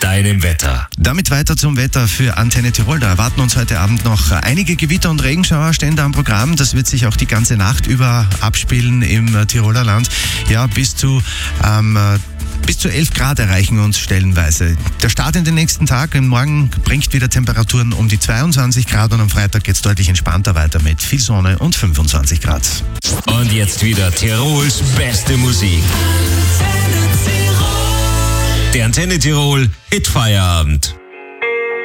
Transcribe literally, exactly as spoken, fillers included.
deinem Wetter. Damit weiter zum Wetter für Antenne Tirol. Da erwarten uns heute Abend noch einige Gewitter und Regenschauer stehen da am Programm. Das wird sich auch die ganze Nacht über abspielen im Tiroler Land. Ja, bis zu ähm, bis zu elf Grad erreichen uns stellenweise. Der Start in den nächsten Tag, morgen bringt wieder Temperaturen um die zweiundzwanzig Grad und am Freitag geht es deutlich entspannter weiter mit viel Sonne und fünfundzwanzig Grad. Und jetzt wieder Tirols beste Musik. Der Antenne Tirol Hit Feierabend.